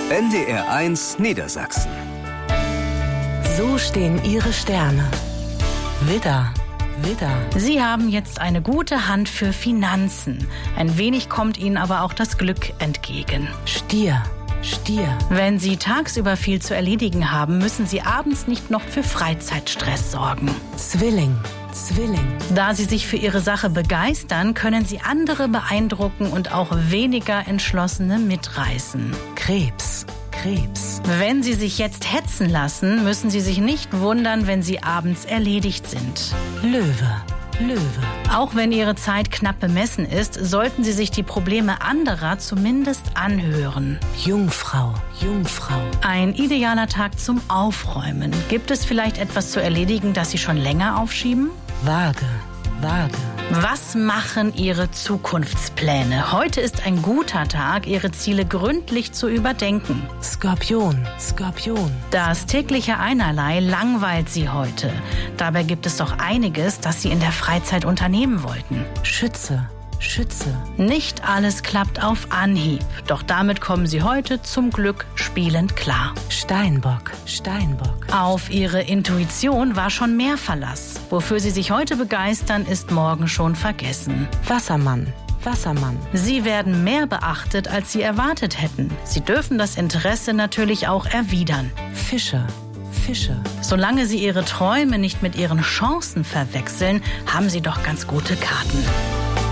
NDR1 Niedersachsen. So stehen Ihre Sterne. Widder, Widder. Sie haben jetzt eine gute Hand für Finanzen. Ein wenig kommt Ihnen aber auch das Glück entgegen. Stier, Stier. Wenn Sie tagsüber viel zu erledigen haben, müssen Sie abends nicht noch für Freizeitstress sorgen. Zwilling, Zwilling. Da Sie sich für Ihre Sache begeistern, können Sie andere beeindrucken und auch weniger Entschlossene mitreißen. Krebs, Krebs. Wenn Sie sich jetzt hetzen lassen, müssen Sie sich nicht wundern, wenn Sie abends erledigt sind. Löwe, Löwe. Auch wenn Ihre Zeit knapp bemessen ist, sollten Sie sich die Probleme anderer zumindest anhören. Jungfrau, Jungfrau. Ein idealer Tag zum Aufräumen. Gibt es vielleicht etwas zu erledigen, das Sie schon länger aufschieben? Waage, Waage. Was machen Ihre Zukunftspläne? Heute ist ein guter Tag, Ihre Ziele gründlich zu überdenken. Skorpion, Skorpion. Das tägliche Einerlei langweilt Sie heute. Dabei gibt es doch einiges, das Sie in der Freizeit unternehmen wollten. Schütze, Schütze. Nicht alles klappt auf Anhieb, doch damit kommen Sie heute zum Glück spielend klar. Steinbock, Steinbock. Auf Ihre Intuition war schon mehr Verlass. Wofür Sie sich heute begeistern, ist morgen schon vergessen. Wassermann, Wassermann. Sie werden mehr beachtet, als Sie erwartet hätten. Sie dürfen das Interesse natürlich auch erwidern. Fische, Fische. Solange Sie Ihre Träume nicht mit Ihren Chancen verwechseln, haben Sie doch ganz gute Karten.